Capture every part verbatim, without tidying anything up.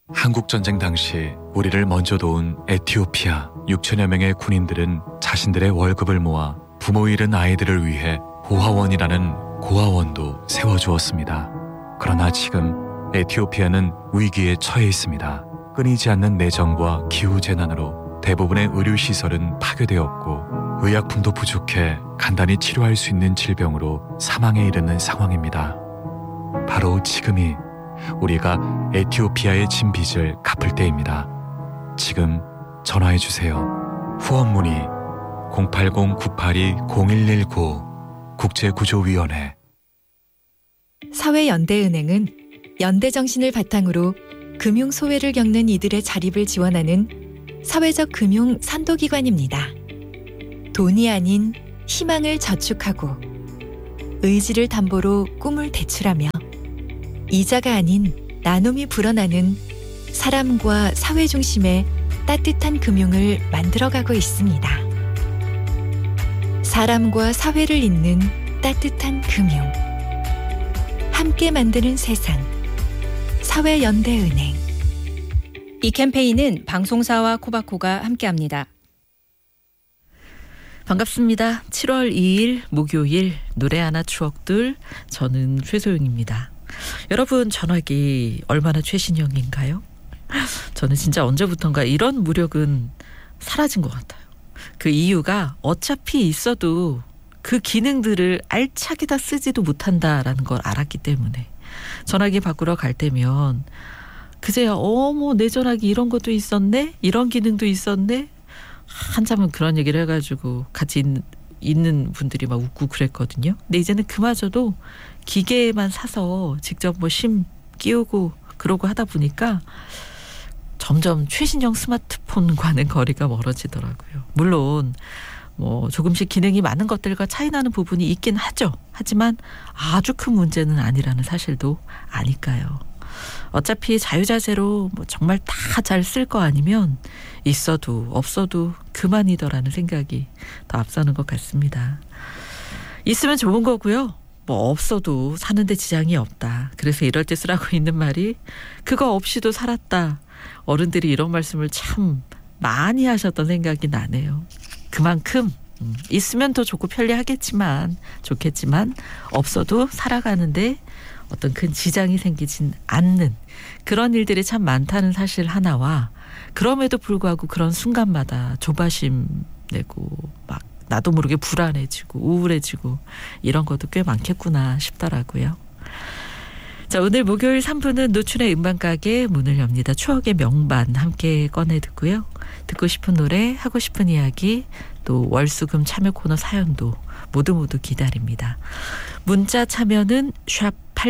한국전쟁 당시 우리를 먼저 도운 에티오피아 육천여 명의 군인들은 자신들의 월급을 모아 부모 잃은 아이들을 위해 고아원이라는 고아원도 세워주었습니다. 그러나 지금 에티오피아는 위기에 처해 있습니다. 끊이지 않는 내전과 기후재난으로 대부분의 의료시설은 파괴되었고 의약품도 부족해 간단히 치료할 수 있는 질병으로 사망에 이르는 상황입니다. 바로 지금이 우리가 에티오피아의 진 빚을 갚을 때입니다. 지금 전화해주세요. 후원 문의 공팔공 구팔이 공일일구 국제구조위원회. 사회연대은행은 연대정신을 바탕으로 금융 소외를 겪는 이들의 자립을 지원하는 사회적 금융 선도기관입니다. 돈이 아닌 희망을 저축하고 의지를 담보로 꿈을 대출하며 이자가 아닌 나눔이 불어나는 사람과 사회 중심의 따뜻한 금융을 만들어가고 있습니다. 사람과 사회를 잇는 따뜻한 금융. 함께 만드는 세상. 사회연대은행. 이 캠페인은 방송사와 코바코가 함께합니다. 반갑습니다. 칠월 이일 목요일 노래 하나 추억들, 저는 최소영입니다. 여러분, 전화기 얼마나 최신형인가요? 저는 진짜 언제부턴가 이런 무력은 사라진 것 같아요. 그 이유가 어차피 있어도 그 기능들을 알차게 다 쓰지도 못한다라는 걸 알았기 때문에. 전화기 바꾸러 갈 때면 그제야 어머 내 전화기 이런 것도 있었네, 이런 기능도 있었네, 한참은 그런 얘기를 해가지고 같이 있는, 있는 분들이 막 웃고 그랬거든요. 근데 이제는 그마저도 기계만 사서 직접 뭐 심 끼우고 그러고 하다 보니까 점점 최신형 스마트폰과는 거리가 멀어지더라고요. 물론 뭐 조금씩 기능이 많은 것들과 차이나는 부분이 있긴 하죠. 하지만 아주 큰 문제는 아니라는 사실도 아니까요. 어차피 자유자재로 뭐 정말 다 잘 쓸 거 아니면 있어도 없어도 그만이더라는 생각이 더 앞서는 것 같습니다. 있으면 좋은 거고요. 뭐 없어도 사는데 지장이 없다. 그래서 이럴 때 쓰라고 있는 말이 그거 없이도 살았다. 어른들이 이런 말씀을 참 많이 하셨던 생각이 나네요. 그만큼 음, 있으면 더 좋고 편리하겠지만 좋겠지만 없어도 살아가는데 어떤 큰 지장이 생기진 않는 그런 일들이 참 많다는 사실 하나와, 그럼에도 불구하고 그런 순간마다 조바심 내고 막 나도 모르게 불안해지고 우울해지고 이런 것도 꽤 많겠구나 싶더라고요. 자, 오늘 목요일 삼 부는 노춘의 음반가게 문을 엽니다. 추억의 명반 함께 꺼내 듣고요. 듣고 싶은 노래, 하고 싶은 이야기, 또 월수금 참여 코너 사연도 모두 모두 기다립니다. 문자 참여는 샵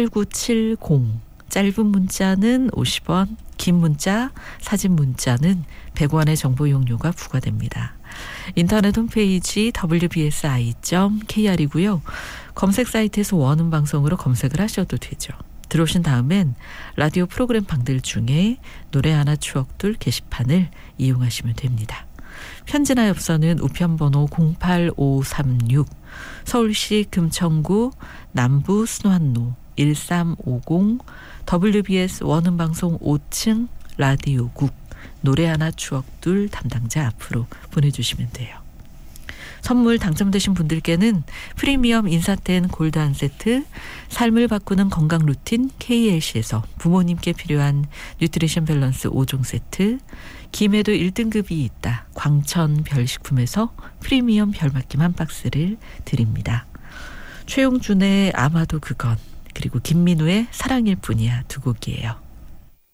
팔구칠공, 짧은 문자는 오십 원, 긴 문자, 사진 문자는 백 원의 정보 용료가 부과됩니다. 인터넷 홈페이지 더블유 비 에스 아이 점 케이 알이고요. 검색 사이트에서 원음 방송으로 검색을 하셔도 되죠. 들어오신 다음엔 라디오 프로그램 방들 중에 노래 하나 추억들 게시판을 이용하시면 됩니다. 편지나 엽서는 우편번호 공팔오삼육, 서울시 금천구 남부 순환로 일삼오공, 더블유 비 에스 원음방송 오 층 라디오국 노래 하나 추억들 담당자 앞으로 보내주시면 돼요. 선물 당첨되신 분들께는 프리미엄 인사텐 골드 한 세트, 삶을 바꾸는 건강 루틴 케이 엘 씨에서 부모님께 필요한 뉴트리션 밸런스 오 종 세트, 김에도 일 등급이 있다 광천 별식품에서 프리미엄 별맛김 한 박스를 드립니다. 최용준의 아마도 그건, 그리고 김민우의 사랑일 뿐이야 두 곡이에요.